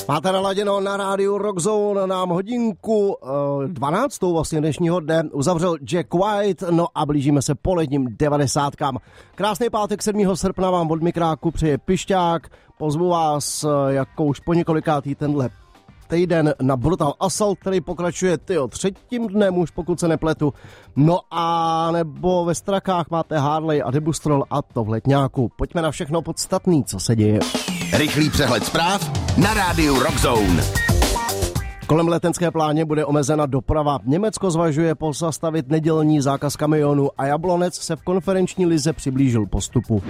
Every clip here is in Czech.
Máte naladěno na rádiu Rockzone, nám hodinku 12. vlastně dnešního dne uzavřel Jack White, no a blížíme se poledním 90kám. Krásný pátek 7. srpna vám od mikráku přeje Pišťák, pozvu vás jako už po několikátý tenhle týden na Brutal Assault, který pokračuje třetím dnem už, pokud se nepletu. No a nebo ve Strakách máte Harley a Debustrol a to v Letňáku. Pojďme na všechno podstatný, co se děje. Rychlý přehled zpráv na rádiu Rockzone. Kolem Letenské pláně bude omezena doprava. Německo zvažuje pozastavit nedělní zákaz kamionů a Jablonec se v konferenční lize přiblížil postupu.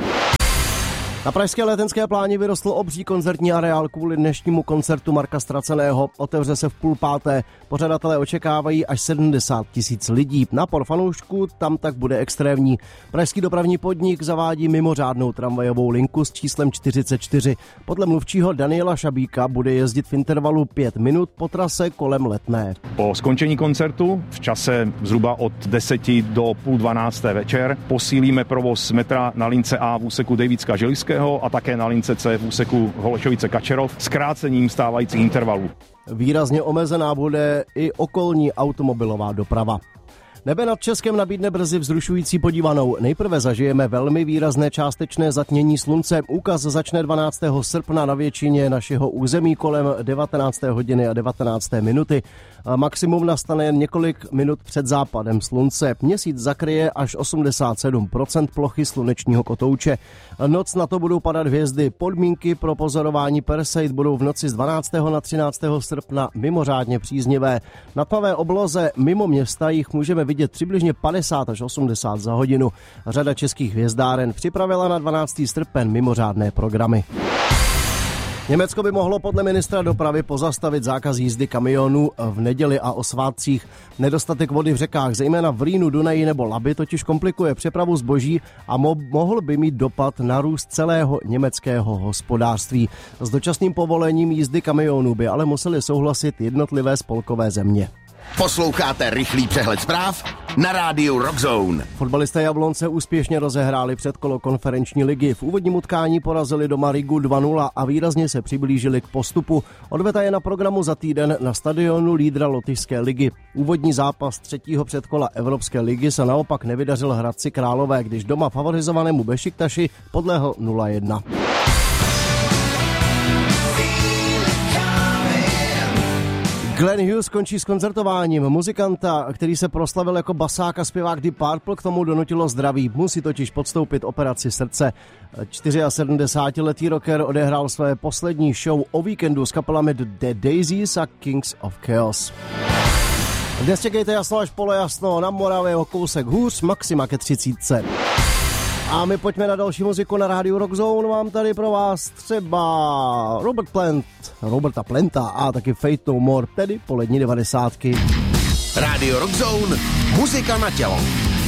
Na pražské Letenské pláni vyrostl obří koncertní areál kvůli dnešnímu koncertu Marka Straceného. Otevře se v 4:30. Pořadatelé očekávají až 70 000 lidí. Nápor fanoušků tam tak bude extrémní. Pražský dopravní podnik zavádí mimořádnou tramvajovou linku s číslem 44. Podle mluvčího Daniela Šabíka bude jezdit v intervalu 5 minut po trase kolem Letné. Po skončení koncertu v čase zhruba od 10 do 11:30 večer posílíme provoz metra na lince A v úseku Davidska-Želivského a také na lince C v úseku Holešovice-Kačerov s krácením stávajících intervalů. Výrazně omezená bude i okolní automobilová doprava. Nebe nad Českem nabídne brzy vzrušující podívanou. Nejprve zažijeme velmi výrazné částečné zatmění slunce. Úkaz začne 12. srpna na většině našeho území kolem 19. hodiny a 19. minuty. Maximum nastane několik minut před západem slunce. Měsíc zakryje až 87% plochy slunečního kotouče. Noc na to budou padat hvězdy. Podmínky pro pozorování Perseid budou v noci z 12. na 13. srpna mimořádně příznivé. Na tmavé obloze mimo města jich můžeme vidět přibližně 50 až 80 za hodinu. Řada českých hvězdáren připravila na 12. srpen mimořádné programy. Německo by mohlo podle ministra dopravy pozastavit zákaz jízdy kamionů v neděli a o svátcích. Nedostatek vody v řekách, zejména v Rýnu, Dunaji nebo Labi, totiž komplikuje přepravu zboží a mohl by mít dopad na růst celého německého hospodářství. S dočasným povolením jízdy kamionů by ale museli souhlasit jednotlivé spolkové země. Posloucháte rychlý přehled zpráv na rádiu Rockzone. Fotbalisté Jablonce úspěšně rozehráli předkolo konferenční ligy. V úvodním utkání porazili doma Rigu 2-0 a výrazně se přiblížili k postupu. Odveta je na programu za týden na stadionu lídra Lotyšské ligy. Úvodní zápas třetího předkola Evropské ligy se naopak nevydařil Hradci Králové, když doma favorizovanému Bešiktaši podlehl 0-1. Glenn Hughes končí s koncertováním. Muzikanta, který se proslavil jako basák a zpěvák Deep Purple, k tomu donutilo zdraví. Musí totiž podstoupit operaci srdce. 74letý rocker odehrál své poslední show o víkendu s kapelami The Daisies a Kings of Chaos. Dnes čekejte jasno až polojasno, na Moravě o kousek hůř, maxima ke 30. A my pojďme na další muziku na rádiu Rockzone. Mám tady pro vás třeba Roberta Planta a taky Fate No More, tedy polední 90. Rádio Rockzone, muzika na tělo.